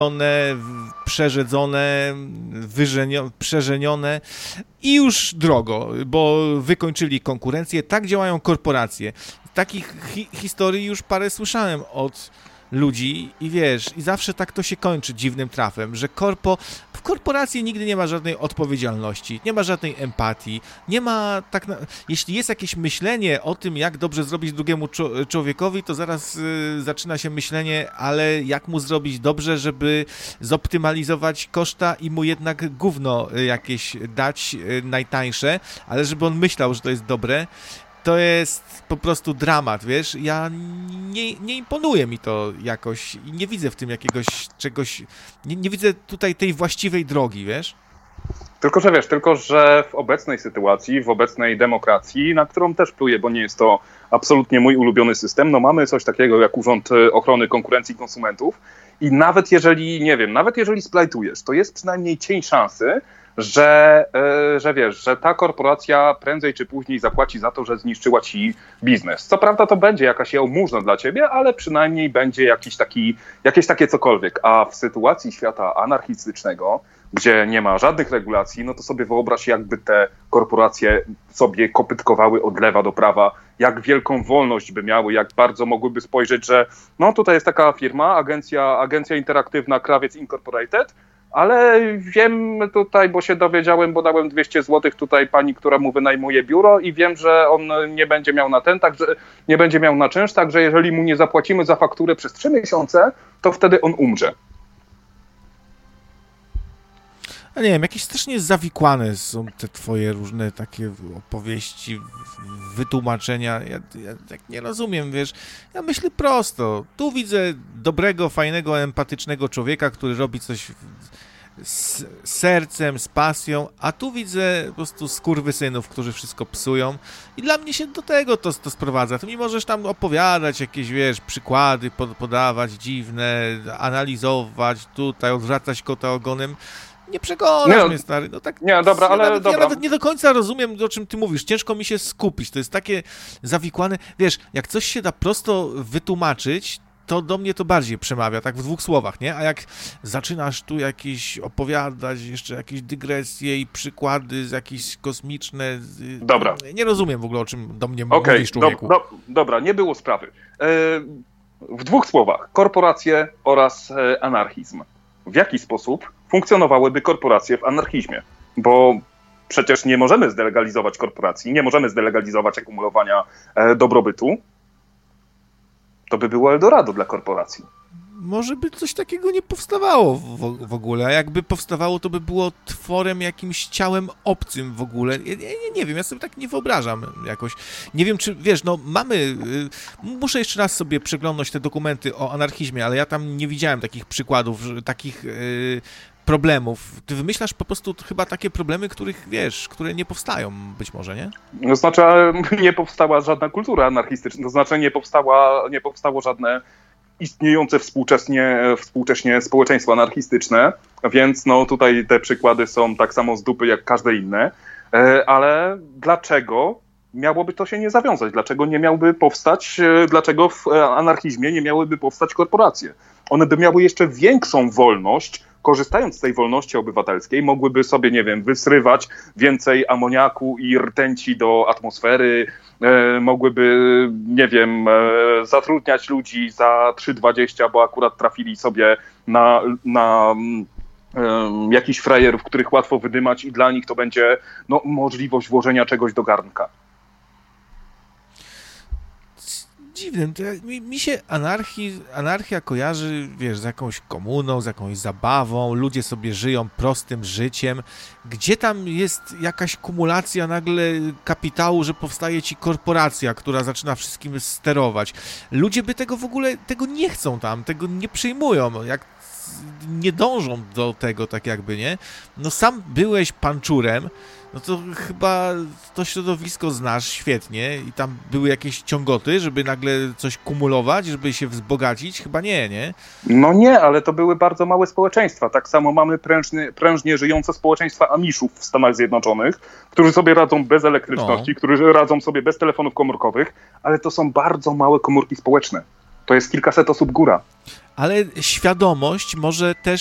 przerzedzone, przeżenione i już drogo, bo wykończyli konkurencję. Tak działają korporacje. Takich historii już parę słyszałem od ludzi i wiesz, i zawsze tak to się kończy dziwnym trafem, że w korporacji nigdy nie ma żadnej odpowiedzialności, nie ma żadnej empatii, nie ma jeśli jest jakieś myślenie o tym, jak dobrze zrobić drugiemu człowiekowi, to zaraz zaczyna się myślenie, ale jak mu zrobić dobrze, żeby zoptymalizować koszta i mu jednak gówno jakieś dać najtańsze, ale żeby on myślał, że to jest dobre. To jest po prostu dramat, wiesz, nie imponuje mi to jakoś i nie widzę w tym jakiegoś czegoś, nie widzę tutaj tej właściwej drogi, wiesz? Tylko że w obecnej sytuacji, w obecnej demokracji, na którą też pluję, bo nie jest to absolutnie mój ulubiony system, no mamy coś takiego jak Urząd Ochrony Konkurencji i Konsumentów i nawet jeżeli splajtujesz, to jest przynajmniej cień szansy, że wiesz, że ta korporacja prędzej czy później zapłaci za to, że zniszczyła ci biznes. Co prawda to będzie jakaś jałmużna dla ciebie, ale przynajmniej będzie jakieś takie cokolwiek. A w sytuacji świata anarchistycznego, gdzie nie ma żadnych regulacji, no to sobie wyobraź, jakby te korporacje sobie kopytkowały od lewa do prawa, jak wielką wolność by miały, jak bardzo mogłyby spojrzeć, że no tutaj jest taka firma, agencja interaktywna Krawiec Incorporated, ale wiem tutaj, bo się dowiedziałem, bo dałem 200 zł tutaj pani, która mu wynajmuje biuro i wiem, że on nie będzie miał nie będzie miał na czynsz, także jeżeli mu nie zapłacimy za fakturę przez 3 miesiące, to wtedy on umrze. A nie wiem, jakieś strasznie zawikłane są te twoje różne takie opowieści, wytłumaczenia. Ja tak nie rozumiem, wiesz. Ja myślę prosto. Tu widzę dobrego, fajnego, empatycznego człowieka, który robi coś z sercem, z pasją, a tu widzę po prostu skurwysynów, którzy wszystko psują i dla mnie się do tego to sprowadza. Ty mi możesz tam opowiadać jakieś, wiesz, przykłady, podawać dziwne, analizować tutaj, odwracać kota ogonem. Nie przekonasz mnie, stary. No tak, nie, dobra, ale ja dobra. nawet nie do końca rozumiem, o czym ty mówisz. Ciężko mi się skupić. To jest takie zawikłane. Wiesz, jak coś się da prosto wytłumaczyć, to do mnie to bardziej przemawia, tak w 2 słowach, nie? A jak zaczynasz tu jakieś opowiadać, jeszcze jakieś dygresje i przykłady z jakieś kosmiczne... Dobra. Nie rozumiem w ogóle, o czym do mnie mówisz, człowieku. Dobra, nie było sprawy. W 2 słowach. Korporacje oraz anarchizm. W jaki sposób funkcjonowałyby korporacje w anarchizmie? Bo przecież nie możemy zdelegalizować korporacji, nie możemy zdelegalizować akumulowania dobrobytu. To by było Eldorado dla korporacji. Może by coś takiego nie powstawało w ogóle, a jakby powstawało, to by było tworem, jakimś ciałem obcym w ogóle. Ja nie wiem, ja sobie tak nie wyobrażam jakoś. Nie wiem, czy, wiesz, no mamy... Muszę jeszcze raz sobie przeglądać te dokumenty o anarchizmie, ale ja tam nie widziałem takich przykładów, takich problemów. Ty wymyślasz po prostu chyba takie problemy, których, wiesz, które nie powstają być może, nie? To znaczy, nie powstała żadna kultura anarchistyczna, to znaczy nie powstało żadne istniejące współcześnie społeczeństwo anarchistyczne, więc no tutaj te przykłady są tak samo z dupy jak każde inne, ale dlaczego miałoby to się nie zawiązać? Dlaczego nie miałby powstać, dlaczego w anarchizmie nie miałyby powstać korporacje? One by miały jeszcze większą wolność, korzystając z tej wolności obywatelskiej, mogłyby sobie, nie wiem, wysrywać więcej amoniaku i rtęci do atmosfery, mogłyby, nie wiem, zatrudniać ludzi za 3,20, bo akurat trafili sobie na jakichś frajerów, których łatwo wydymać i dla nich to będzie no, możliwość włożenia czegoś do garnka. Dziwne, mi się anarchia kojarzy, wiesz, z jakąś komuną, z jakąś zabawą, ludzie sobie żyją prostym życiem, gdzie tam jest jakaś kumulacja nagle kapitału, że powstaje ci korporacja, która zaczyna wszystkim sterować. Ludzie by tego w ogóle, tego nie chcą tam, tego nie przyjmują, jak nie dążą do tego tak jakby, nie? No sam byłeś panczurem, no to chyba to środowisko znasz świetnie i tam były jakieś ciągoty, żeby nagle coś kumulować, żeby się wzbogacić? Chyba nie? No nie, ale to były bardzo małe społeczeństwa. Tak samo mamy prężnie żyjące społeczeństwa Amishów w Stanach Zjednoczonych, którzy sobie radzą bez elektryczności, którzy radzą sobie bez telefonów komórkowych, ale to są bardzo małe komórki społeczne. To jest kilkaset osób góra. ale świadomość może też